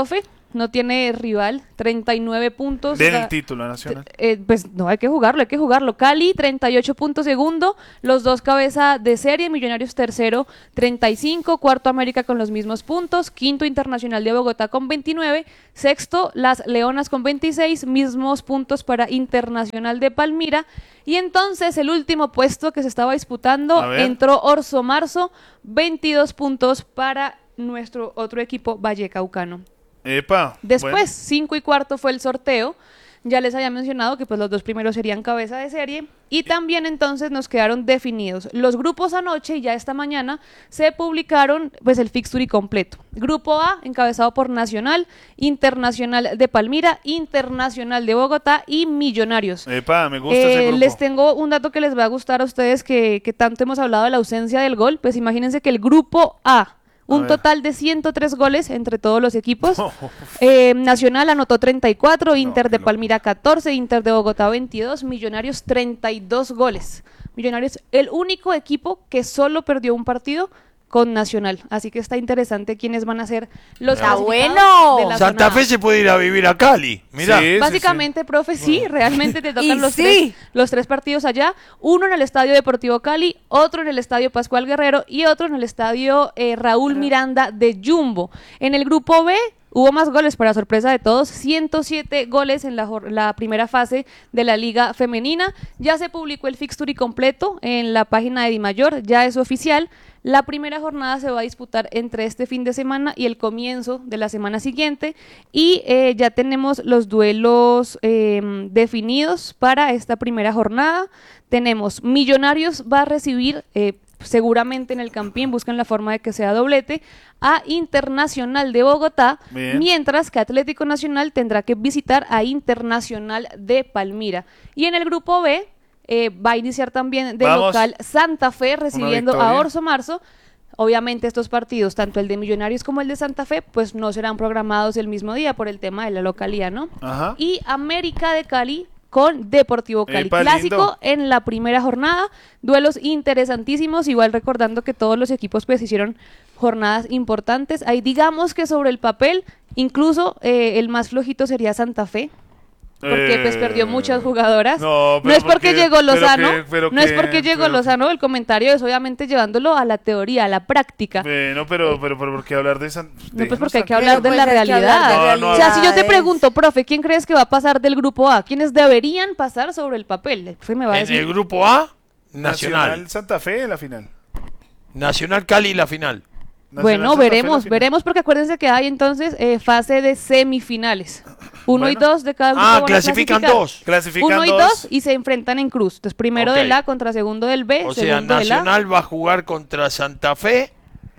no tiene rival, treinta y nueve puntos. Den o sea, el título nacional. Eh, pues no, hay que jugarlo, hay que jugarlo. Cali, treinta y ocho puntos segundo, los dos cabeza de serie, Millonarios tercero, treinta y cinco, cuarto América con los mismos puntos, quinto Internacional de Bogotá con veintinueve, sexto Las Leonas con veintiséis, mismos puntos para Internacional de Palmira, y entonces el último puesto que se estaba disputando entró Orso Marzo, veintidós puntos para nuestro otro equipo Vallecaucano. Epa, Después, bueno. cinco y cuarto fue el sorteo. Ya les había mencionado que pues los dos primeros serían cabeza de serie y también entonces nos quedaron definidos los grupos anoche y ya esta mañana se publicaron pues el fixture completo. Grupo A encabezado por Nacional, Internacional de Palmira, Internacional de Bogotá y Millonarios. Epa, me gusta Eh, ese grupo. les tengo un dato que les va a gustar a ustedes que, que tanto hemos hablado de la ausencia del gol. Pues imagínense que el grupo A, un total de ciento tres goles entre todos los equipos. Eh, Nacional anotó treinta y cuatro, Inter de Palmira catorce, Inter de Bogotá veintidós, Millonarios treinta y dos goles. Millonarios, el único equipo que solo perdió un partido con Nacional. Así que está interesante quiénes van a ser los Está clasificados bueno. de la Santa zona Fe A. se puede ir a vivir a Cali. Mirá. Sí, sí, Básicamente, profe, sí, realmente te Y tocan los, sí. tres, los tres partidos allá, uno en el Estadio Deportivo Cali, otro en el Estadio Pascual Guerrero y otro en el Estadio eh, Raúl Miranda de Jumbo. En el grupo B hubo más goles, para sorpresa de todos, ciento siete goles en la, jor- la primera fase de la Liga Femenina. Ya se publicó el fixture completo en la página de Dimayor, ya es oficial. La primera jornada se va a disputar entre este fin de semana y el comienzo de la semana siguiente y eh, ya tenemos los duelos eh, definidos para esta primera jornada. Tenemos Millonarios va a recibir eh, seguramente en el Campín, buscan la forma de que sea doblete, a Internacional de Bogotá, Bien. mientras que Atlético Nacional tendrá que visitar a Internacional de Palmira. Y en el grupo B eh, va a iniciar también de Vamos. local Santa Fe recibiendo a victoria. Orso Marzo. Obviamente estos partidos, tanto el de Millonarios como el de Santa Fe, pues no serán programados el mismo día por el tema de la localidad, ¿no? Ajá. Y América de Cali con Deportivo Cali. Epa, Clásico lindo. en la primera jornada, duelos interesantísimos, igual recordando que todos los equipos pues hicieron jornadas importantes. Ahí digamos que sobre el papel, incluso eh, el más flojito sería Santa Fe. Porque pues Eh, perdió muchas jugadoras. no, No, pero es porque ¿por qué? llegó Pero Lozano. qué, pero no es qué, porque llegó pero Lozano. El comentario es obviamente llevándolo a la teoría, a la práctica. Bueno, pero, pero, pero, ¿por qué hablar de esa? No, pues porque hay que déjanos hablar de pues la hay que hablar realidad. de No, no, O sea, si yo te realidades. pregunto, profe, ¿quién crees que va a pasar del grupo A? ¿Quiénes deberían pasar sobre el papel? El profe me va a En decir. el grupo A, Nacional. Nacional. Santa Fe en la final. Nacional Cali la final. Nacional, Bueno, Santa Fe, la veremos, final. veremos porque acuérdense que hay entonces eh, fase de semifinales. Uno y Bueno. dos de cada grupo. Ah, van a clasifican clasificar. dos. Clasifican Uno y dos. dos y se enfrentan en cruz. Entonces, primero Ok. del A contra segundo del B, O sea, segundo del A. Nacional va a jugar contra Santa Fe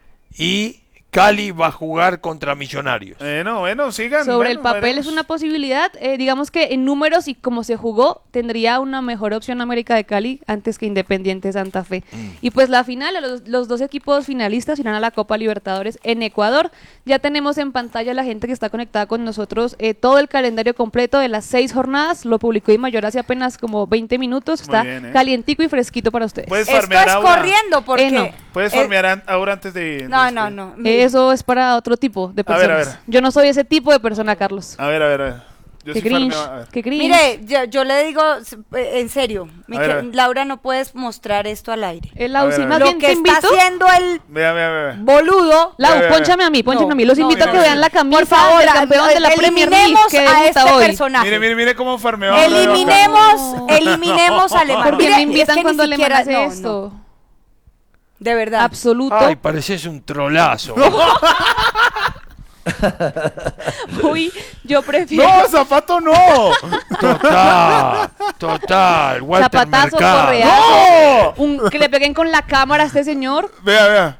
y Cali va a jugar contra Millonarios. Bueno, bueno, sigan. Sobre bueno, el papel veremos. es una posibilidad. Eh, digamos que en números y como se jugó, tendría una mejor opción América de Cali antes que Independiente Santa Fe. Y pues la final, los, los dos equipos finalistas irán a la Copa Libertadores en Ecuador. Ya tenemos en pantalla la gente que está conectada con nosotros eh, todo el calendario completo de las seis jornadas. Lo publicó Dimayor hace apenas como veinte minutos. Muy Está bien, ¿eh? calientico y fresquito para ustedes. Puedes Esto farmear es ahora. corriendo porque... Eh, no. Puedes eh, farmear an- ahora antes de. No, de no, este- no. Eso es para otro tipo de A ver, a personas. ver. Yo no soy ese tipo de persona, Carlos. A ver, a ver, a ver. Yo Qué sí cringe, farmeo, a ver. qué cringe. Mire, yo, yo le digo eh, en serio, mi A ver, que- a ver. Laura, no puedes mostrar esto al aire. El A ver, Lausi, a ver. más Lo bien que te está invito. haciendo el Vea, vea, vea. boludo. Lau, Ve, ve, ve. pónchame a mí, pónchame No, a mí. Los no, invito a no, que no. vean la camisa Por favor, del campeón de la Premier League eliminemos que a debuta este hoy. personaje. Mire, mire, mire cómo farmeó. ahora, Eliminemos, No. eliminemos a Alemán. ¿Por qué Mire, me invitan es que ni cuando Alemán siquiera- hace no, esto? no, de verdad. Absoluto. Ay, pareces un trolazo. Uy, yo prefiero No, zapato no. Total, total. Walter zapatazo, Mercado. correazo, un, que le peguen con la cámara a este señor. Vea, vea.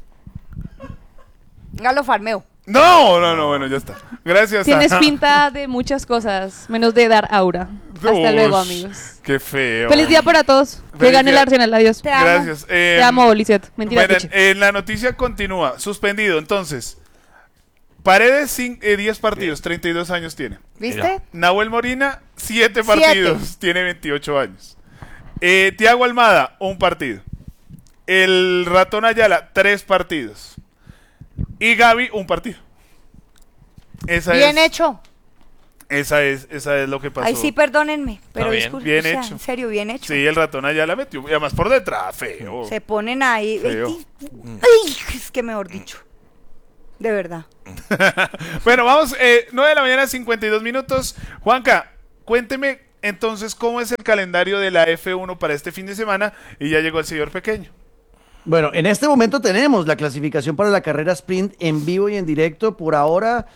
Galo farmeo. No, no, no, bueno, ya está. Gracias. Tienes Ana. pinta de muchas cosas, menos de dar aura. Hasta Ush, luego, amigos. Qué feo. Feliz día para todos. Que Feliz gane el día. Arsenal. Adiós. Te amo. Gracias. Eh, Te amo, Lisette. Mentira, bueno, Piche. en la noticia continúa. Suspendido, entonces. Paredes, cin- eh, diez partidos, treinta y dos años tiene. ¿Viste? Nahuel Molina, siete Siete. partidos, tiene veintiocho años. Eh, Tiago Almada, un partido. El Ratón Ayala, tres partidos. Y Gaby, un partido. Esa Bien es, hecho. Esa es, esa es lo que pasó. Ay, sí, perdónenme, pero bien, disculpen, bien o sea, hecho. en serio, bien hecho. Sí, el ratón allá la metió, y además por detrás, feo. Se ponen ahí. Feo. Ay, es que mejor dicho. De verdad. Bueno, vamos, eh, nueve de la mañana, cincuenta y dos minutos. Juanca, cuénteme entonces cómo es el calendario de la F uno para este fin de semana, y ya llegó el señor pequeño. Bueno, en este momento tenemos la clasificación para la carrera sprint en vivo y en directo. Por ahora,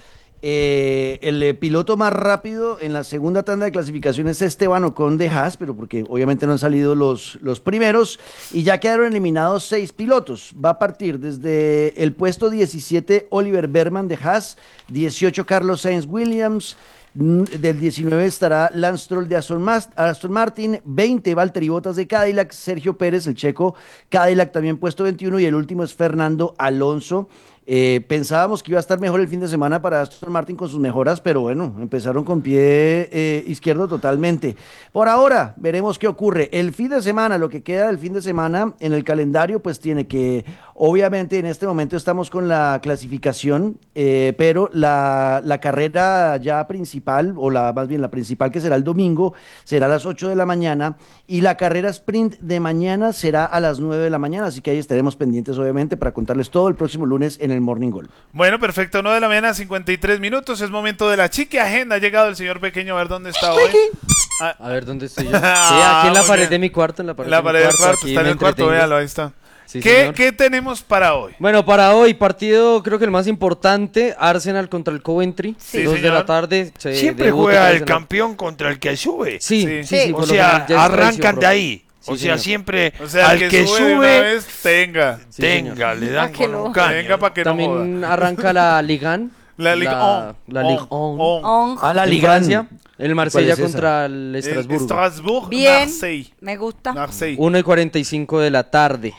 eh, el eh, piloto más rápido en la segunda tanda de clasificación es Esteban Ocon de Haas, pero porque obviamente no han salido los, los primeros y ya quedaron eliminados seis pilotos. Va a partir desde el puesto diecisiete Oliver Berman de Haas, dieciocho Carlos Sainz Williams, del diecinueve estará Lance Stroll de Aston, Mas- Aston Martin, veinte Valtteri Bottas de Cadillac, Sergio Pérez, el checo, Cadillac también puesto veintiuno, y el último es Fernando Alonso. Eh, pensábamos que iba a estar mejor el fin de semana para Aston Martin con sus mejoras, pero bueno, empezaron con pie eh, izquierdo totalmente. Por ahora, veremos qué ocurre. El fin de semana, lo que queda del fin de semana en el calendario, pues tiene que, obviamente en este momento estamos con la clasificación, eh, pero la, la carrera ya principal, o la más bien la principal, que será el domingo, será a las ocho de la mañana, y la carrera sprint de mañana será a las nueve de la mañana, así que ahí estaremos pendientes obviamente para contarles todo el próximo lunes en el Morning Goal. Bueno, perfecto, nueve de la mañana, cincuenta y tres minutos, es momento de la chiqui agenda. Ha llegado el señor pequeño, a ver dónde está hoy. Ah. A ver dónde estoy yo. Sí, aquí en la muy pared bien. de mi cuarto, en la pared, La de, pared mi del cuarto, cuarto, aquí está en me el cuarto, entretengo. véalo, ahí está. Sí, ¿Qué, señor. ¿Qué tenemos para hoy? Bueno, para hoy, partido creo que el más importante, Arsenal contra el Coventry, Sí, dos de señor. la tarde. se Siempre debuta juega el Arsenal. campeón contra el que sube. Sí, sí, sí, sí, O por lo sea, general ya es arrancan tradición, de bro. ahí. Sí, o sea, señor. siempre O sea, al el que, que sube de una sube, vez, tenga. Sí, tenga, señor. le dan Ah, que con no. un caño. Venga para que no También joda. arranca la Ligan. La Ligue la, un. la Ligue Un. un. Un. Ah, la En Liga. Francia, el Marsella ¿Cuál es esa? contra el El Estrasburgo. Strasbourg, Bien, Marseille. me gusta. Marseille. uno y cuarenta y cinco de la tarde.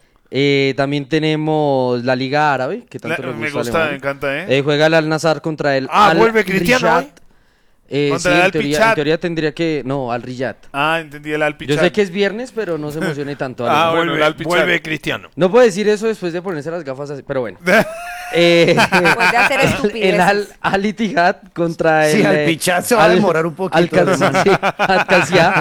Eh, también tenemos la Liga Árabe, que tanto La- le gusta me al gusta, alemán. me encanta, ¿eh? Eh, juega el Al-Nassr contra el Ah, Al vuelve Cristiano Riyad. hoy. Eh, Contra sí, el en teoría, Al-Pichat. en teoría tendría que... No, Al Riyad. Ah, entendí el Yo Alpichat. sé que es viernes, pero no se emocione tanto. Ah, Ale. bueno, el Vuelve, Alpichat. vuelve Cristiano. No puedo decir eso después de ponerse las gafas así, pero bueno. Eh, Después de hacer el estupideces. Al, Al Ittihad contra el... Sí, al eh, Pichat se va a Al- demorar un poquito, Al Qas- hermano. sí, Al Qasiyah.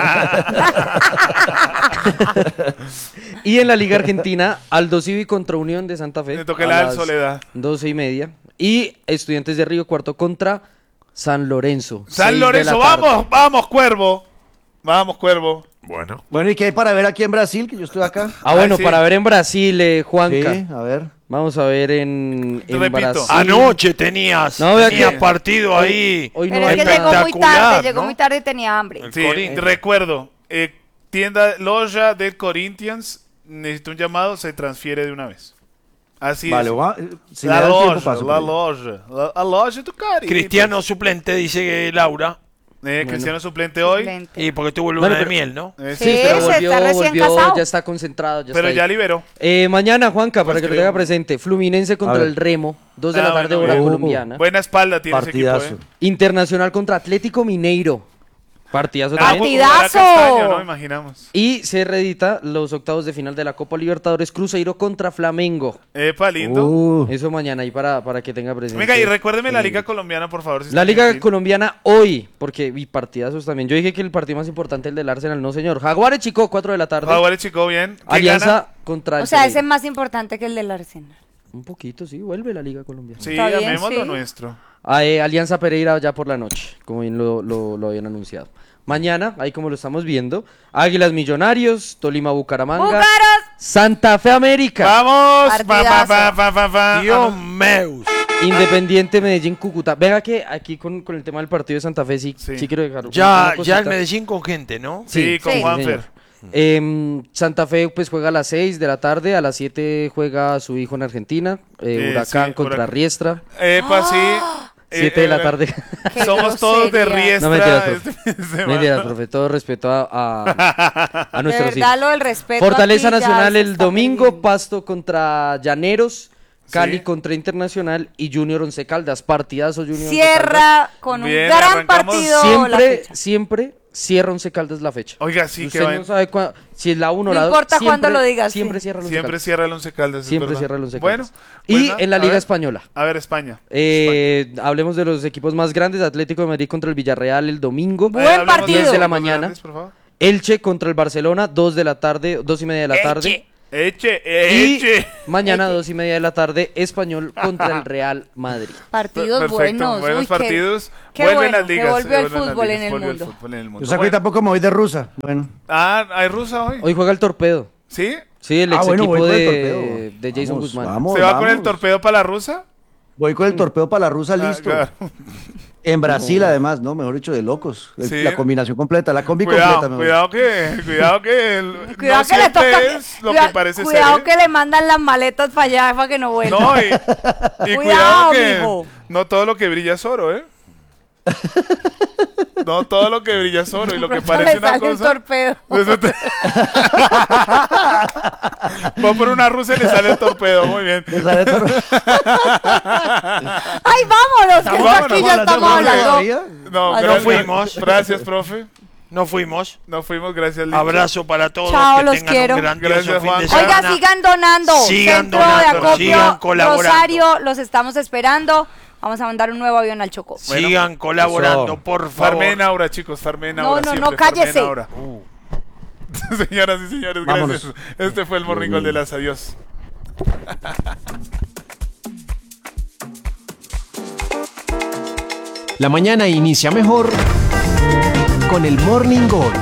Y en la Liga Argentina, Aldo Civi contra Unión de Santa Fe. Le toca a el Al las Soledad. doce y media. Y Estudiantes de Río Cuarto contra San Lorenzo. San seis de Lorenzo, la tarde. vamos, vamos, Cuervo. Vamos, Cuervo. Bueno. Bueno, ¿y qué hay para ver aquí en Brasil? Que yo estoy acá. Ah, bueno, Ah, sí. para ver en Brasil, eh, Juanca. Sí, a ver. Vamos a ver en, en Repito. Brasil. Anoche tenías, No, vea tenías que- partido ahí. Hoy no Pero hay es que nada. llegó muy espectacular, tarde, llegó ¿no? muy tarde y tenía hambre. El Sí, Corinthians. recuerdo. eh, tienda, loja de Corinthians. Necesito un llamado, se transfiere de una vez. Así Vale, es. va, eh, si me la da el tiempo, loja, paso por la allá. loja. La, la loja de Corinthians. Cristiano suplente, dice Laura. Eh, Cristiano suplente hoy. Suplente. Y porque tuvo luna Bueno, de pero- miel, ¿no? Eh, Sí, Sí, pero se volvió, está recién volvió, casado. ya está concentrado. Ya pero está ya ahí. liberó. Eh, mañana, Juanca, para Pues que lo creo. tenga presente, Fluminense A contra ver. el Remo, dos de Ah, la tarde, bueno, hora bien. colombiana. Buena espalda tiene Partidazo. ese equipo, ¿eh? Internacional contra Atlético Mineiro. Partidazo Ah, también. jugará ¡Partidazo! Castaño, ¿no? Imaginamos. Y se reedita los octavos de final de la Copa Libertadores, Cruzeiro contra Flamengo. Epa, lindo. Uh, Eso mañana ahí para, para que tenga presente. Venga, y recuérdeme la Liga Colombiana, por favor. si La está Liga gentil. Colombiana hoy, porque vi partidazos también. Yo dije que el partido más importante es el del Arsenal, no señor. Jaguares Chico, cuatro de la tarde. Jaguares, chico, bien. ¿Qué Alianza gana? contra el O sea, ese Pereira. es más importante que el del Arsenal. Un poquito, sí, vuelve la Liga Colombiana. Sí, Está bien, amemos lo sí. nuestro. Ah, eh, Alianza Pereira ya por la noche, como bien lo, lo, lo habían anunciado. Mañana, ahí como lo estamos viendo, Águilas Millonarios, Tolima Bucaramanga, ¡Búcaros! Santa Fe América, Vamos. Pa, pa, Partidazo. pa, pa, pa, pa. Dios mío. Independiente Medellín Cúcuta. Venga que aquí con, con el tema del partido de Santa Fe sí, sí. Sí. quiero dejar una Ya, cosita. ya el Medellín con gente, ¿no? Sí, con Sí. Juanfer. señor. Em, Santa Fe pues juega a las seis de la tarde, a las siete juega su hijo en Argentina, eh, Eh, Huracán sí, contra Huracán. Riestra, Epa, sí. Eh, siete de la eh, tarde. Qué Somos todos de grosería. Riestra. No mentiras, este fin de semana. Mentiras, profe, todo respeto a, a, a De nuestros verdad, hijos. lo del respeto. Fortaleza aquí ya Nacional se el está domingo, perdiendo. Pasto contra Llaneros, Cali Sí. contra Internacional y Junior Once Caldas, partidazo Junior Once Caldas. Cierra con un Bien, gran arrancamos partido la Siempre, fecha. siempre cierra Once Caldas la fecha. Oiga, sí, Usted que va no en- sabe cua- si es la uno o No la dos. importa siempre- cuándo lo digas, Siempre sí. cierra el Once Siempre Caldas. cierra el Once Caldas. es Siempre verdad. cierra el Once Bueno, Caldas. pues Y nada, en la a Liga ver, Española. A ver, España. Eh, hablemos de los equipos más grandes. Atlético de Madrid contra el Villarreal el domingo. Buen Eh, hablemos de partido. diez de la los mañana. grandes, por favor. Elche contra el Barcelona, dos de la tarde, dos y media de la tarde. Eche, Y eche. mañana, dos y media de la tarde, Español contra el Real Madrid. Partidos Perfecto, buenos. buenos Uy, qué- partidos. Qué, Vuelven bueno, las ligas, que volvió el vuelven las fútbol ligas, en el volvió el mundo. fútbol en el mundo. Yo saco y Bueno. tampoco me voy de rusa. Bueno. Ah, ¿hay rusa hoy? Hoy juega el Torpedo. ¿Sí? Sí, el Ah, ex bueno, equipo voy con el de, Torpedo. de Jason Vamos, Guzmán. vamos. ¿Se va con el vamos. torpedo para la rusa? Voy con el torpedo para la rusa, Ah, listo. claro. En Brasil, además, ¿no? Mejor dicho, de locos. El- Sí. La combinación completa, la combi Cuidado, completa. mejor. cuidado que, cuidado que, el- Cuidado no que le siempre toca. es lo cuida- que parece cuidado ser. ¿eh? que le mandan las maletas para allá para que no vuelva. No, y, y cuidado, Cuidado, que mijo. no todo lo que brilla es oro, ¿eh? No todo lo que brilla es oro y lo que Pronto parece le una sale un cosa. torpedo. Eso te- Va por una rusa y le sale el torpedo, muy bien. Le sale tor- Ay, vámonos, que Vámonos, aquí ya vámonos, estamos vámonos, hablando. todavía. No, Ay, gracias, no fuimos. Gracias, profe. No fuimos. No fuimos, gracias, Licho. Abrazo para todos. Chao, que los tengan quiero. un grandioso Gracias, fin de Juan. Oiga, semana. sigan donando. Sigan Centro donando, de acopio, sigan colaborando. Rosario, los estamos esperando. Vamos a mandar un nuevo avión al Chocó. Sigan colaborando, Eso. por favor. Farmen Aura, chicos, Farmen No, Aura. no, siempre, no, cállese. Farmen Aura. Señoras y señores, Vámonos. gracias. Este fue el Morning Call de las Adiós. La mañana inicia mejor con el Morning Call.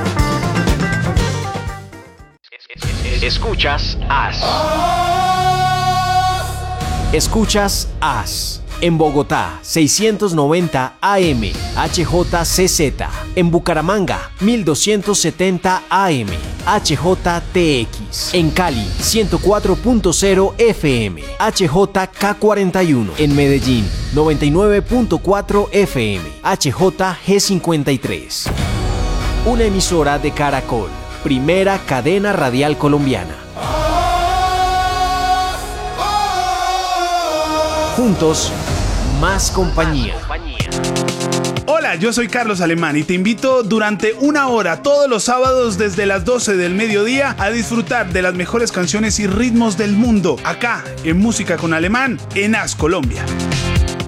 Escuchas As. Escuchas As. En Bogotá, seiscientos noventa A M, H J C Z. En Bucaramanga, mil doscientos setenta A M, H J T X. En Cali, ciento cuatro punto cero F M, H J K cuarenta y uno. En Medellín, noventa y nueve punto cuatro F M, H J G cincuenta y tres. Una emisora de Caracol, primera cadena radial colombiana. Juntos, más compañía. Hola, yo soy Carlos Alemán y te invito durante una hora todos los sábados desde las doce del mediodía a disfrutar de las mejores canciones y ritmos del mundo acá en Música con Alemán en As Colombia.